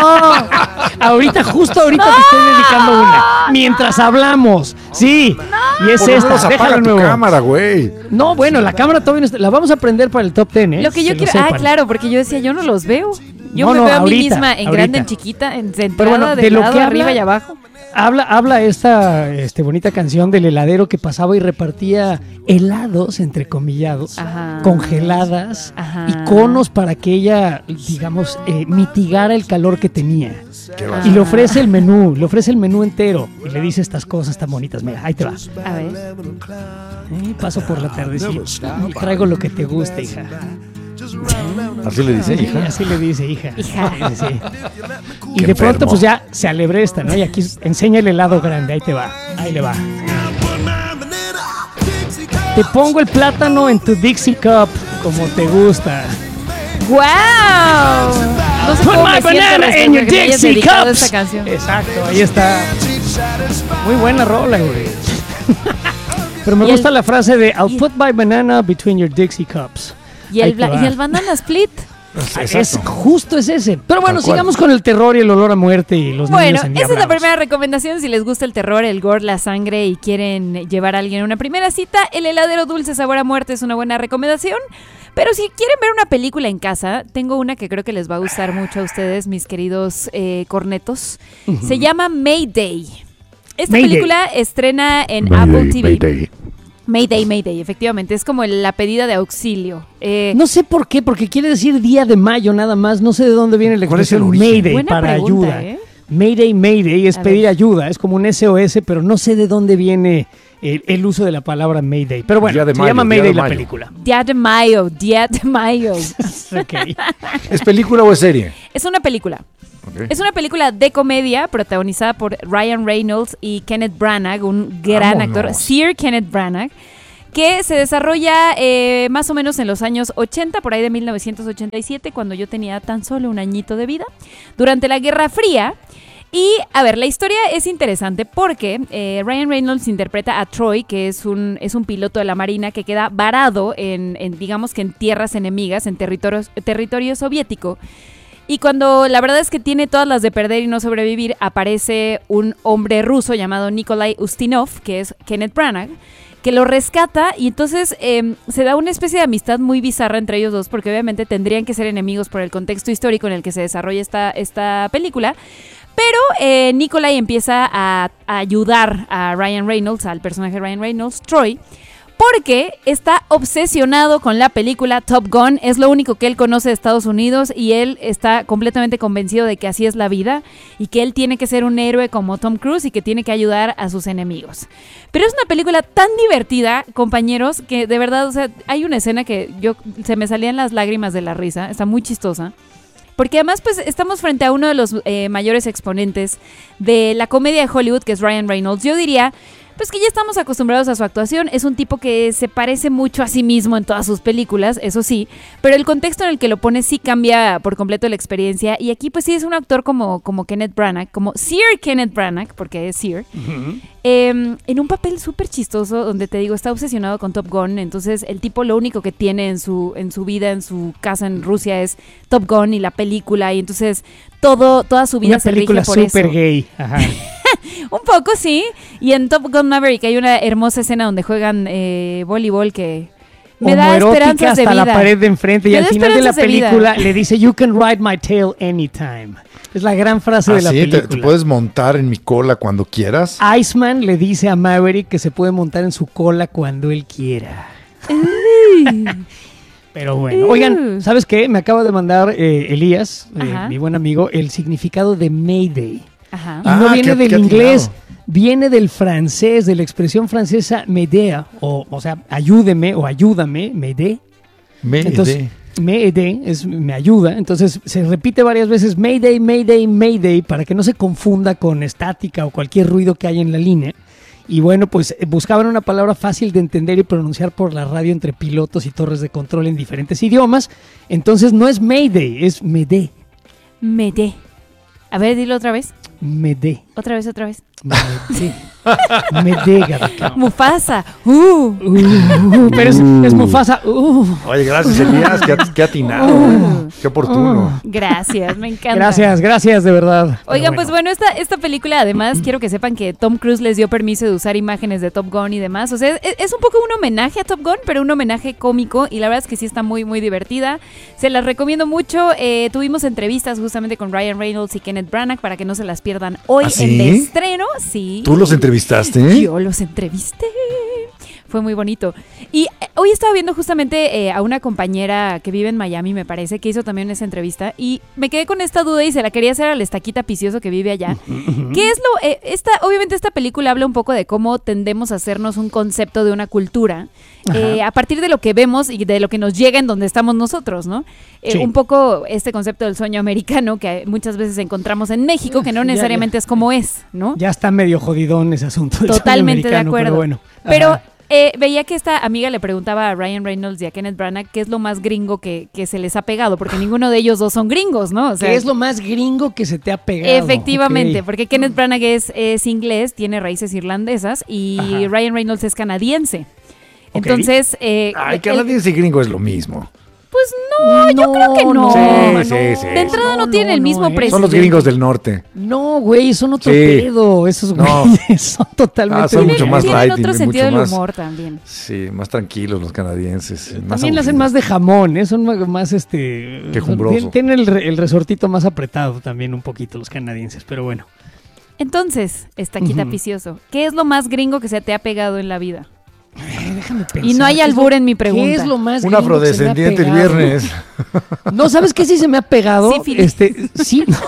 Ahorita, justo ahorita No. te estoy dedicando una. Mientras hablamos. Sí. No. Y es Por lo esta. menos apaga Déjala tu nuevo. cámara, güey. No, bueno, la cámara todavía no está. La vamos a prender para el top ten, ¿eh? Lo que yo Que lo quiero. Ah, sepan. claro, porque yo decía, yo no los veo. Yo No, me no, veo a mí ahorita, misma en ahorita. grande, en chiquita, en centrada, Pero bueno, de, de lo lado, que arriba habla- y abajo. Habla, habla esta este, bonita canción del heladero que pasaba y repartía helados, entrecomillados, Ajá. congeladas Ajá. y conos para que ella, digamos, eh, mitigara el calor que tenía. Qué Ah. Y le ofrece el menú, le ofrece el menú entero y le dice estas cosas tan bonitas. Mira, ahí te va. A ver. Eh, paso por la tardecita y traigo lo que te gusta, hija. Así le dice, Sí, hija. así le dice, hija. Hija. Sí, sí. Y Qué de pronto, enfermo. pues ya se alebresta, ¿no? Y aquí enseña el helado grande, ahí te va, ahí le va. Te pongo el plátano en tu Dixie Cup, como te gusta. ¡Wow! No sé Put cómo my me siento banana después in de your que me hayas Dixie dedicado Cups. esta canción. Exacto, ahí está. Muy buena rola, güey. Pero me Y gusta el- la frase de I'll y- pul my banana between your Dixie Cups. Y Ahí el, te bla- va. y el banana split. Es, justo es ese. Pero bueno, Tal cual. sigamos con el terror y el olor a muerte y los Bueno, niños esa es la endiablados. primera recomendación. Si les gusta el terror, el gore, la sangre y quieren llevar a alguien a una primera cita, el heladero dulce sabor a muerte es una buena recomendación. Pero si quieren ver una película en casa, tengo una que creo que les va a gustar mucho a ustedes, mis queridos eh, cornetos. Se llama Mayday. Esta Mayday. película estrena en Mayday, Apple T V. Mayday. Mayday, Mayday, efectivamente. Es como la pedida de auxilio. Eh, No sé por qué, porque quiere decir día de mayo nada más. No sé de dónde viene la ¿Cuál es el expresión origen? Mayday Buena para pregunta, ayuda. ¿eh? Mayday, Mayday es A pedir ver. ayuda. Es como un S O S, pero no sé de dónde viene el, el uso de la palabra Mayday. Pero bueno, Día de se mayo, llama día Mayday de la mayo. película. Día de Mayo, Día de Mayo. Ok. ¿Es película o es serie? Es una película. Okay. Es una película de comedia protagonizada por Ryan Reynolds y Kenneth Branagh, un gran Vámonos. actor, Sir Kenneth Branagh, que se desarrolla eh, más o menos en los años ochenta, por ahí de mil novecientos ochenta y siete, cuando yo tenía tan solo un añito de vida, durante la Guerra Fría. Y, a ver, la historia es interesante porque eh, Ryan Reynolds interpreta a Troy, que es un, es un piloto de la Marina que queda varado en, en digamos que en tierras enemigas, en territorio, territorio soviético. Y cuando la verdad es que tiene todas las de perder y no sobrevivir, aparece un hombre ruso llamado Nikolai Ustinov, que es Kenneth Branagh, que lo rescata y entonces eh, se da una especie de amistad muy bizarra entre ellos dos, porque obviamente tendrían que ser enemigos por el contexto histórico en el que se desarrolla esta, esta película. Pero eh, Nikolai empieza a, a ayudar a Ryan Reynolds, al personaje de Ryan Reynolds, Troy, porque está obsesionado con la película Top Gun. Es lo único que él conoce de Estados Unidos y él está completamente convencido de que así es la vida y que él tiene que ser un héroe como Tom Cruise y que tiene que ayudar a sus enemigos. Pero es una película tan divertida, compañeros, que de verdad, o sea, hay una escena que yo se me salían las lágrimas de la risa. Está muy chistosa. Porque además, pues, estamos frente a uno de los eh, mayores exponentes de la comedia de Hollywood, que es Ryan Reynolds. Yo diría, pues, que ya estamos acostumbrados a su actuación. Es un tipo que se parece mucho a sí mismo en todas sus películas, eso sí. Pero el contexto en el que lo pone sí cambia por completo la experiencia. Y aquí, pues, sí es un actor como, como Kenneth Branagh, como Sir Kenneth Branagh, porque es Sir. Uh-huh. Eh, en un papel súper chistoso, donde te digo, está obsesionado con Top Gun. Entonces, el tipo lo único que tiene en su, en su vida, en su casa en Rusia, es Top Gun y la película. Y entonces, todo, toda su vida una se rige por eso. Una película súper gay. Ajá. Un poco, sí. Y en Top Gun Maverick hay una hermosa escena donde juegan eh, voleibol que me da esperanzas de vida. Hasta la pared de enfrente. Y me al final de la de película le dice, "You can ride my tail anytime". Es la gran frase ¿Ah, de la sí? película. ¿Te, te puedes montar en mi cola cuando quieras? Iceman le dice a Maverick que se puede montar en su cola cuando él quiera. Pero bueno, oigan, ¿sabes qué? Me acaba de mandar eh, Elías, eh, mi buen amigo, el significado de Mayday. Ajá. Y no Ah, viene qué- del qué inglés, atinado. viene del francés, de la expresión francesa Médée, o, o sea, ayúdeme o ayúdame, Médée. Me Entonces, de- Mayday es me ayuda, entonces se repite varias veces Mayday, Mayday, Mayday para que no se confunda con estática o cualquier ruido que haya en la línea. Y bueno, pues eh, buscaban una palabra fácil de entender y pronunciar por la radio entre pilotos y torres de control en diferentes idiomas. Entonces no es Mayday, es Médée. Médée. A ver, dilo otra vez. Médée. Otra vez, otra vez. Médée. Médée, Gabriel. Mufasa. Uh. Uh, uh, pero es, es Mufasa. Uh. Oye, gracias, Elías. Qué, at- qué atinado. Uh. Qué oportuno. Gracias, me encanta. Gracias, gracias, de verdad. Oigan, Pero pues bueno, esta, esta película además quiero que sepan que Tom Cruise les dio permiso de usar imágenes de Top Gun y demás. O sea, es, es un poco un homenaje a Top Gun, pero un homenaje cómico y la verdad es que sí está muy, muy divertida. Se las recomiendo mucho. Eh, tuvimos entrevistas justamente con Ryan Reynolds y Kenneth Branagh para que no se las pierdan hoy ¿Ah, sí? en el estreno. Sí. ¿Tú los entrevistaste? Yo los entrevisté. Fue muy bonito. Y eh, hoy estaba viendo justamente eh, a una compañera que vive en Miami, me parece, que hizo también esa entrevista. Y me quedé con esta duda y se la quería hacer al Estaquita Picioso que vive allá. ¿Qué es lo...? Eh, esta, obviamente esta película habla un poco de cómo tendemos a hacernos un concepto de una cultura eh, a partir de lo que vemos y de lo que nos llega en donde estamos nosotros, ¿no? Eh, Sí. Un poco este concepto del sueño americano que muchas veces encontramos en México, que no Ya, necesariamente ya. es como es, ¿no? Ya está medio jodidón ese asunto. del Totalmente de sueño americano, acuerdo. Pero bueno. Pero Ajá. eh, veía que esta amiga le preguntaba a Ryan Reynolds y a Kenneth Branagh qué es lo más gringo que, que se les ha pegado, porque ninguno de ellos dos son gringos, ¿no? O sea, ¿Qué es lo más gringo que se te ha pegado? efectivamente, Ok. porque Kenneth Branagh es, es inglés, tiene raíces irlandesas y Ajá. Ryan Reynolds es canadiense. Ok. Entonces, eh, Ay, el- canadiense y gringo es lo mismo. pues no, yo creo que no. Sí, sí, sí. De entrada no, No, tiene no, el mismo no, eh. presidente. Son los gringos del norte. No, güey, son otro Sí. pedo. Esos No. güeyes son totalmente Ah, son mucho diferentes. más Tienen light y otro mucho sentido del más- humor también. Sí, más tranquilos los canadienses. Más También le hacen aburridos. más de jamón, ¿eh? Son más, más, este... Quejumbroso. son- Tienen el, re- el resortito más apretado también un poquito los canadienses, pero bueno. Entonces, Estaquita Ujú. Picioso, ¿qué es lo más gringo que se te ha pegado en la vida? Ay, déjame pensar. Y no hay ¿qué es albur lo- en mi pregunta. ¿Qué es lo más Un gringo que se me ha afrodescendiente el pegado? viernes. No, ¿sabes qué sí se me ha pegado? Sífilis. Este, sí, no.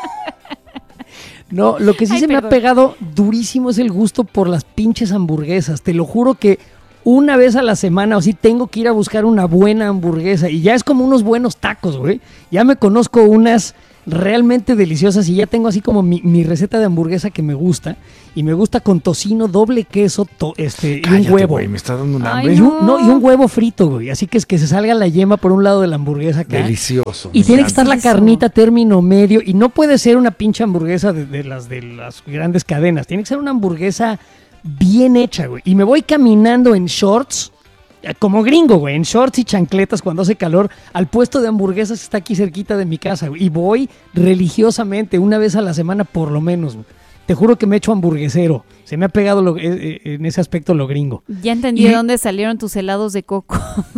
No, lo que sí Ay, se me perdón. ha pegado durísimo es el gusto por las pinches hamburguesas. Te lo juro que una vez a la semana o sí tengo que ir a buscar una buena hamburguesa y ya es como unos buenos tacos, güey. Ya me conozco unas realmente deliciosas y ya tengo así como mi, mi receta de hamburguesa que me gusta y me gusta con tocino, doble queso, to, este Cállate, y un huevo. Güey, me está dando un Ay, hambre. y, un, no, y un huevo frito, güey. Así que es que se salga la yema por un lado de la hamburguesa acá. Delicioso. Y tiene que estar la carnita término medio y no puede ser una pinche hamburguesa de, de las de las grandes cadenas. Tiene que ser una hamburguesa bien hecha, güey. Y me voy caminando en shorts, como gringo, güey, en shorts y chancletas cuando hace calor, al puesto de hamburguesas que está aquí cerquita de mi casa, güey. Y voy religiosamente, una vez a la semana por lo menos, güey. Te juro que me he hecho hamburguesero. Se me ha pegado lo, eh, en ese aspecto lo gringo. Ya entendí Y- de dónde salieron tus helados de coco.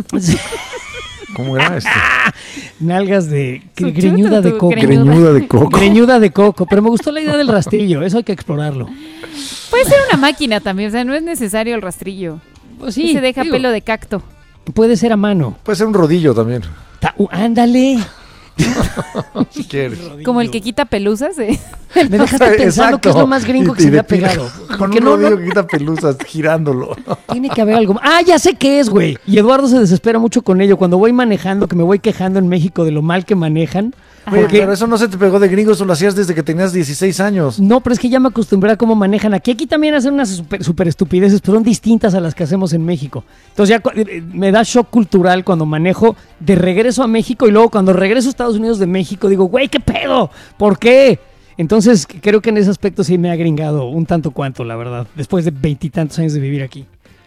¿Cómo era este? Nalgas de Su greñuda de chutu, coco. greñuda. Greñuda de coco. Greñuda de coco. Pero me gustó la idea del rastrillo. Eso hay que explorarlo. Puede ser una máquina también, o sea, no es necesario el rastrillo. Pues Sí, sí, se deja digo, pelo de cacto. puede ser a mano. Puede ser un rodillo también. Ta- uh, ándale. Si quieres. Como el que quita pelusas. ¿eh? Me dejaste pensando que es lo más gringo que Y- y se me de ha pegado. Con Porque un no, rodillo no, que quita pelusas girándolo. tiene que haber algo más. Ah, ya sé qué es, güey. Y Eduardo se desespera mucho con ello. Cuando voy manejando, que me voy quejando en México de lo mal que manejan. Oye, Porque- pero eso no se te pegó de gringo, eso lo hacías desde que tenías dieciséis años. No, pero es que ya me acostumbré a cómo manejan aquí. Aquí también hacen unas super, super estupideces, pero son distintas a las que hacemos en México. Entonces ya cu- eh, me da shock cultural cuando manejo de regreso a México y luego cuando regreso a Estados Unidos de México digo, güey, ¿qué pedo? ¿Por qué? Entonces c- creo que en ese aspecto sí me ha gringado un tanto cuanto, la verdad, después de veintitantos años de vivir aquí.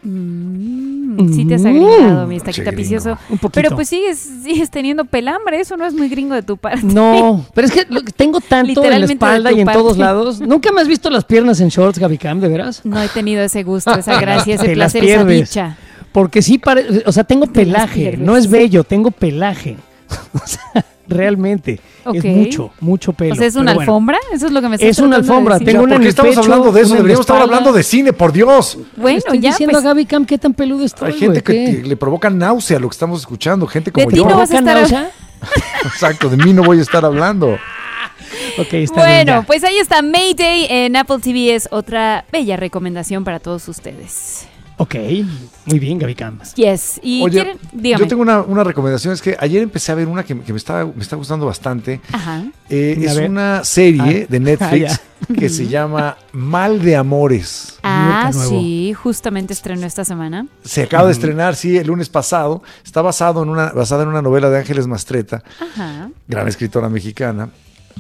Mm, sí te has agregado, mi estaquita Che, picioso. Un poquito. Pero pues sigues, sigues teniendo pelambre, eso no es muy gringo de tu parte. No, pero es que lo que tengo tanto en la Literalmente espalda de tu y en parte. todos lados. ¿Nunca me has visto las piernas en shorts, Gaby Cam, de veras? No he tenido ese gusto, esa gracia, ese Te las placer, esa pierdes. dicha. Porque sí, pare- o sea, tengo Te las pelaje, pierdes. no es bello, tengo pelaje. O sea, realmente, Ok. es mucho, mucho pelo. O sea, ¿es una Pero bueno, alfombra? Eso es lo que me estás Es una tratando de alfombra, decir. tengo Ya, una ¿por en qué el estamos pecho, hablando de eso? una en la Deberíamos estar espalda. hablando de cine, por Dios. Bueno, Estoy ya, diciendo pues, a Gaby Cam qué tan peludo estoy, Hay gente güey, que ¿qué? te- le provoca náusea lo que estamos escuchando, gente De como ti yo. no vas a ¿Provoca estar- náusea? Exacto, de mí no voy a estar hablando. Ok, está bien, Bueno, ya. pues ahí está Mayday en Apple T V, es otra bella recomendación para todos ustedes. Ok, muy bien, Gaby Cam. Yes, y Oye, quieren, dígame. yo tengo una, una recomendación, es que ayer empecé a ver una que, que me, está, me está gustando bastante. Ajá. Eh, A es ver. una serie Ah. de Netflix Ah, que se llama Mal de Amores. Ah, nuevo. sí, justamente estrenó esta semana. Se acaba de estrenar, sí, el lunes pasado. Está basado en una, basada en una novela de Ángeles Mastretta, Ajá. gran escritora mexicana.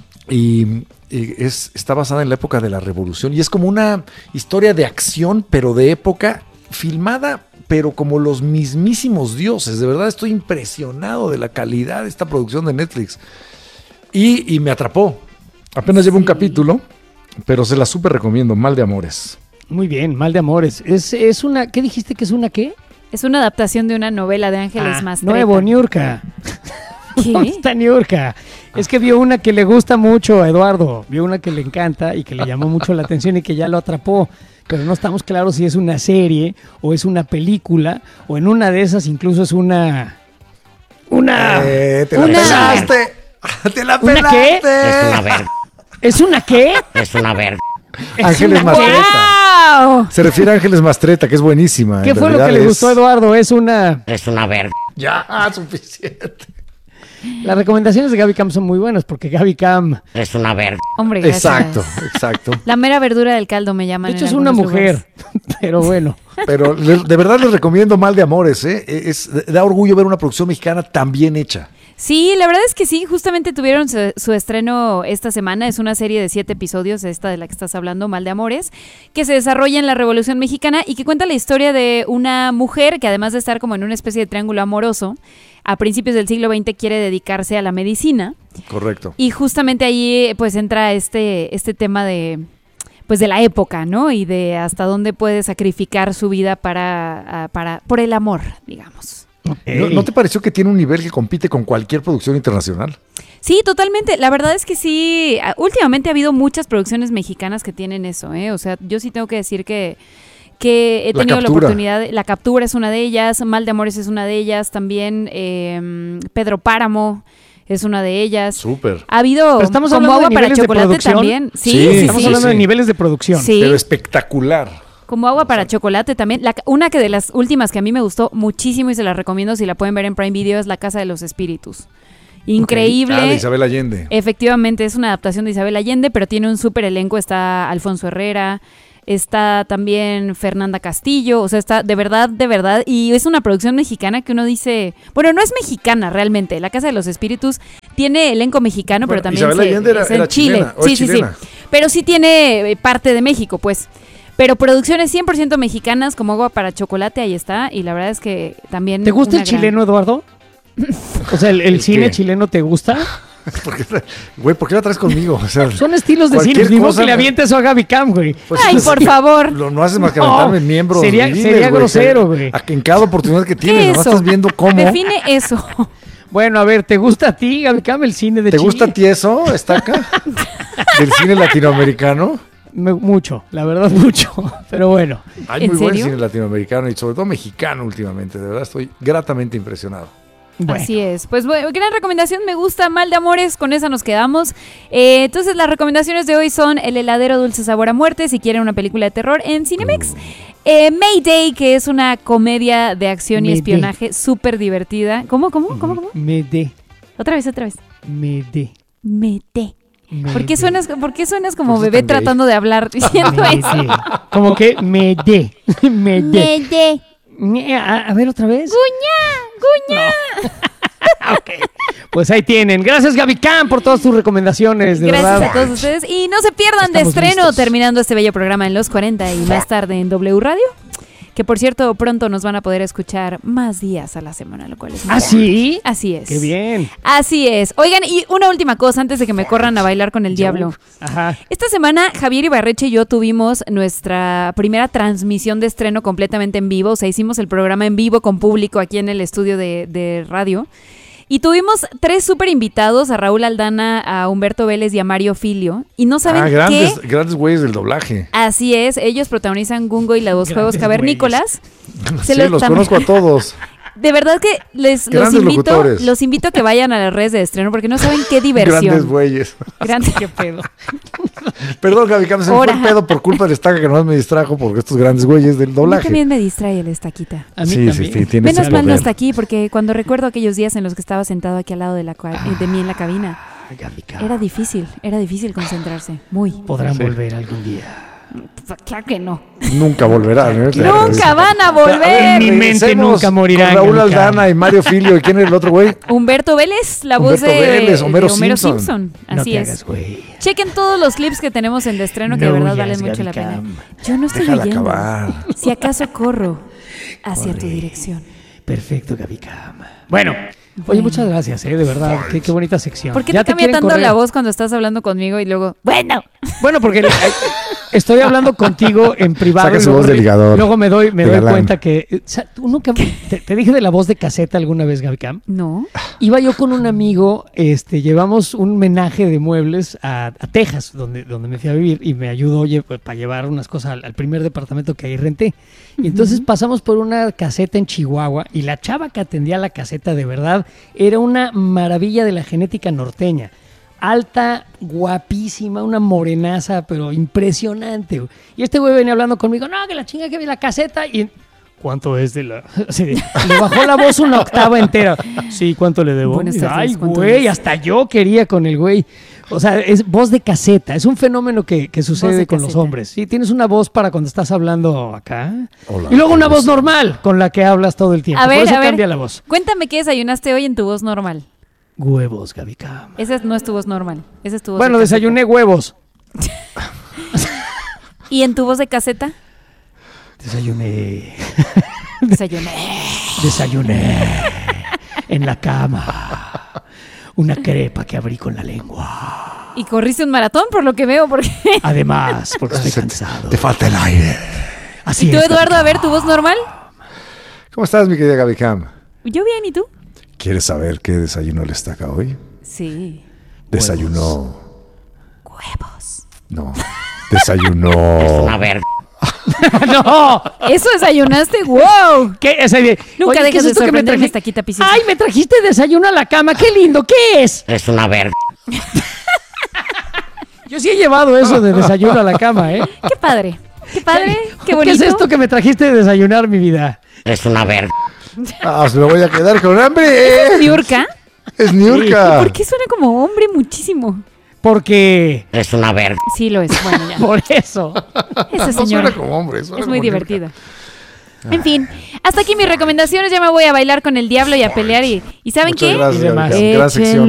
Y, y es, está basada en la época de la Revolución. Y es como una historia de acción, pero de época, filmada, pero como los mismísimos dioses. De verdad estoy impresionado de la calidad de esta producción de Netflix. Y, y me atrapó. Apenas llevo un capítulo, pero se la súper recomiendo. Mal de Amores. Muy bien, Mal de Amores. Es, es una, ¿qué dijiste que es una qué? Es una adaptación de una novela de Ángeles Ah, Mastretta. nuevo, Niurka. ¿Qué? ¿Dónde está Niurka? Es que vio una que le gusta mucho a Eduardo, vio una que le encanta y que le llamó mucho la atención y que ya lo atrapó, pero no estamos claros si es una serie o es una película o en una de esas incluso es una... Una... Eh, te la una- pelaste. Te la ¿Una pelaste. qué? Es una verga. ¿Es una qué? Es una verga. Ángeles Mastretta. ¡Wow! Se refiere a Ángeles Mastretta, que es buenísima. ¿Qué En fue lo que realidad le es- gustó a Eduardo? Es una... Es una verga. Ya, suficiente. Las recomendaciones de Gaby Cam son muy buenas porque Gaby Cam, Es una verga. Hombre, gracias. Exacto, exacto. La mera verdura del caldo me llaman. de hecho en es una algunos mujer, lugares. pero bueno. Pero le- de verdad les recomiendo Mal de Amores, ¿eh? Es, da orgullo ver una producción mexicana tan bien hecha. Sí, la verdad es que sí, justamente tuvieron su, su estreno esta semana, es una serie de siete episodios, esta de la que estás hablando, Mal de Amores, que se desarrolla en la Revolución Mexicana y que cuenta la historia de una mujer que además de estar como en una especie de triángulo amoroso, a principios del siglo veinte quiere dedicarse a la medicina Correcto. y justamente ahí pues entra este, este tema de... pues de la época, ¿no? Y de hasta dónde puede sacrificar su vida para, ah, para por el amor, digamos. ¿No, ¿No te pareció que tiene un nivel que compite con cualquier producción internacional? Sí, totalmente. La verdad es que sí. ah, Últimamente ha habido muchas producciones mexicanas que tienen eso, ¿eh? O sea, yo sí tengo que decir que, que he La tenido la, Captura. oportunidad. La Captura es una de ellas, Mal de Amores es una de ellas, también eh, Pedro Páramo es una de ellas. Súper. Ha habido Pero estamos como hablando agua de para niveles de chocolate producción. también. Sí, Sí, sí, Estamos sí. hablando sí. de niveles de producción. Sí. Pero espectacular. Como agua para chocolate también. La, una que de las últimas que a mí me gustó muchísimo y se las recomiendo si la pueden ver en Prime Video es La Casa de los Espíritus. Increíble. Okay. Ah, de Isabel Allende. Efectivamente, es una adaptación de Isabel Allende, pero tiene un súper elenco. Está Alfonso Herrera, está también Fernanda Castillo, o sea, está de verdad, de verdad. Y es una producción mexicana que uno dice... Bueno, no es mexicana realmente. La Casa de los Espíritus tiene elenco mexicano, bueno, pero también Isabel se, Allende era, es en era Chile. Chilena, Sí, sí, chilena. sí. Pero sí tiene parte de México, pues. Pero producciones cien por ciento mexicanas como agua para chocolate, ahí está. Y la verdad es que también... ¿Te gusta el gran... chileno, Eduardo? O sea, ¿el, el, ¿El cine qué? chileno te gusta? ¿Por qué, güey, ¿por qué la traes conmigo? O sea, son estilos de cine. Digo que le avientes eso a Gaby Cam, güey. Pues, Ay, por favor. Lo, no haces más que aventarme no, miembros. Sería, vivines, sería güey, grosero, güey. En cada oportunidad que tienes, ¿Qué no estás viendo cómo. Define eso. Bueno, a ver, ¿te gusta a ti, Gaby Cam, el cine de ¿Te Chile? gusta a ti eso, Estaca? ¿Del cine latinoamericano? Me, mucho, la verdad, mucho. Pero bueno. Hay muy buen cine latinoamericano y sobre todo mexicano últimamente. De verdad, estoy gratamente impresionado. Bueno. Así es. Pues bueno, gran recomendación, me gusta. Mal de Amores, con esa nos quedamos. Eh, entonces las recomendaciones de hoy son El heladero dulce sabor a muerte, si quieren una película de terror en Cinemex. Eh, Mayday, que es una comedia de acción Mayday. y espionaje súper divertida. ¿Cómo, cómo, cómo, cómo? Mayday. Otra vez, otra vez. Mayday. Mayday. ¿Por qué suenas, ¿por qué suenas como pues bebé tratando de hablar diciendo eso? Como que me dé. Me dé. Me A, a ver otra vez. Guña, guña. No. Okay. Pues ahí tienen. Gracias, Gaby Cam, por todas tus recomendaciones. De Gracias verdad. a todos ustedes. Y no se pierdan Estamos de estreno listos. terminando este bello programa en los cuarenta y más tarde en W Radio. Que por cierto, pronto nos van a poder escuchar más días a la semana, lo cual es muy ¿Ah, sí? Así es. Qué bien. Así es. Oigan, y una última cosa antes de que me corran a bailar con el diablo. Ajá. Esta semana Javier Ibarreche y yo tuvimos nuestra primera transmisión de estreno completamente en vivo. O sea, hicimos el programa en vivo con público aquí en el estudio de, de radio. Y tuvimos tres súper invitados, a Raúl Aldana, a Humberto Vélez y a Mario Filio. Y no saben ah, grandes, qué... grandes güeyes del doblaje. Así es, ellos protagonizan Gungo y los grandes Juegos Cavernícolas. Se sí, los, los conozco a todos. De verdad que les los invito, locutores. los invito a que vayan a las redes de estreno porque no saben qué diversión. Grandes güeyes. Grandes. ¿Qué pedo? Perdón, Gaby Cam, se me fue el pedo por culpa del Estaca que nomás me distrajo porque estos grandes güeyes del doblaje. A mí también me distrae el Estaquita. A mí sí, también. sí, sí, tienes Menos mal no está aquí porque cuando recuerdo aquellos días en los que estaba sentado aquí al lado de, la, de mí en la cabina, era difícil, era difícil concentrarse. Muy. Podrán sí. volver algún día. Claro que no. Nunca volverán. ¿eh? Nunca van a volver. En mi mente nunca morirán. Con Raúl Aldana y Mario Filio. ¿Y quién es el otro güey? Humberto Vélez, la Humberto voz de Vélez, Homero, de Homero Simpson. Simpson. Así no te es. Hagas, güey. Chequen todos los clips que tenemos en de estreno que no de verdad huyas, valen mucho la pena. Yo no estoy Déjala leyendo. acabar. Si acaso corro hacia Corre. tu dirección. Perfecto, Gaby Cam. Bueno. Oye, muchas gracias, eh, de verdad, qué, qué bonita sección. ¿Por qué ya te cambia te tanto correr? la voz cuando estás hablando conmigo y luego, bueno? Bueno, porque estoy hablando contigo en privado. Saca y su luego, voz de ligador. luego me doy, me de doy galán. cuenta que... O sea, ¿tú nunca, te, te dije de la voz de caseta alguna vez, Gaby Cam? No. Iba yo con un amigo, este, llevamos un menaje de muebles a, a Texas, donde, donde me fui a vivir, y me ayudó oye, pues, para llevar unas cosas al, al primer departamento que ahí renté. Y entonces uh-huh. pasamos por una caseta en Chihuahua, y la chava que atendía la caseta, de verdad, era una maravilla de la genética norteña. Alta, guapísima, una morenaza, pero impresionante. Y este güey venía hablando conmigo, no, que la chinga que vi la caseta, y... ¿Cuánto es de la...? Así de, le bajó la voz una octava entera. Sí, ¿cuánto le debo? Buenas tardes, Ay, ¿cuánto güey, es? hasta yo quería con el güey. O sea, es voz de caseta. Es un fenómeno que, que sucede con caseta. Los hombres. Sí, tienes una voz para cuando estás hablando acá. Hola, y luego una hola. voz normal con la que hablas todo el tiempo. A ver, Por eso a ver, cambia la voz. Cuéntame qué desayunaste hoy en tu voz normal. Huevos, Gaby Cam. Esa no es tu voz normal. Esa es tu voz bueno, de caseta. desayuné huevos. ¿Y en tu voz de caseta? Desayuné. Desayuné. Desayuné. En la cama. Una crepa que abrí con la lengua. Y corriste un maratón, por lo que veo, porque... Además, porque estoy cansado. Te falta el aire. Así ¿Y tú, es, Eduardo, a ver, tu voz normal? ¿Cómo estás, mi querida Gaby Cam? Yo bien, ¿y tú? ¿Quieres saber qué desayuno le Estaca hoy? Sí. Desayunó. Huevos. No. Desayunó. A ver. ¡No! ¿Eso desayunaste? ¡Wow! ¿Qué? Ese de, Nunca oye, dejes ¿qué es de esto que me sorprenderme, traje? Estaquita Piscis. ¡Ay, me trajiste desayuno a la cama! ¡Qué lindo! ¿Qué es? Es una verga. Yo sí he llevado eso de desayuno a la cama, ¿eh? ¡Qué padre! Qué padre, qué bonito. ¿Qué es esto que me trajiste de desayunar, mi vida? Es una verga. Ah, se me voy a quedar con hambre. ¿Es Niurka? Es Niurka. ¿Por qué suena como hombre muchísimo? Porque... Es una verga. Sí lo es, bueno ya. Por eso. Esa No señora suena como hombre, suena es muy como divertida. En fin, hasta aquí mis recomendaciones. Ya me voy a bailar con el diablo y a pelear. Y, ¿y ¿saben Muchas qué? gracias, Y demás. Gabriela. Gran sección.